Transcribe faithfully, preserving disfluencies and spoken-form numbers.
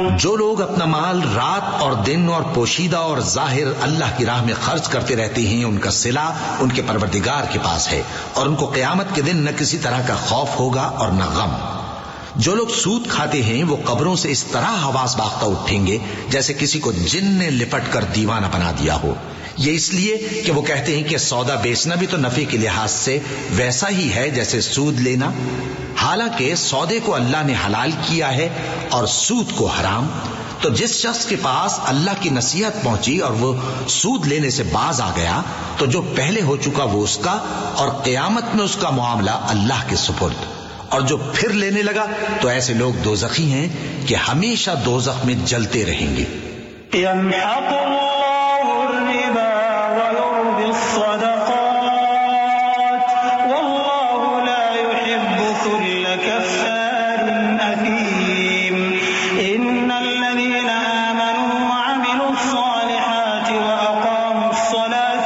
جو لوگ اپنا مال رات اور دن اور پوشیدہ اور ظاہر اللہ کی راہ میں خرچ کرتے رہتے ہیں، ان کا صلہ ان کے پروردگار کے پاس ہے، اور ان کو قیامت کے دن نہ کسی طرح کا خوف ہوگا اور نہ غم۔ جو لوگ سود کھاتے ہیں وہ قبروں سے اس طرح حواس باختہ اٹھیں گے جیسے کسی کو جن نے لپٹ کر دیوانہ بنا دیا ہو، یہ اس لیے کہ وہ کہتے ہیں کہ سودا بیچنا بھی تو نفع کے لحاظ سے ویسا ہی ہے جیسے سود لینا، حالانکہ سودے کو اللہ نے حلال کیا ہے اور سود کو حرام۔ تو جس شخص کے پاس اللہ کی نصیحت پہنچی اور وہ سود لینے سے باز آ گیا تو جو پہلے ہو چکا وہ اس کا، اور قیامت میں اس کا معاملہ اللہ کے سپرد۔ اور جو پھر لینے لگا تو ایسے لوگ دوزخی ہیں کہ ہمیشہ دوزخ میں جلتے رہیں گے۔ يمحق الله الربا ويربي الصدقات والله لا يحب كل كفار أثيم إن الذين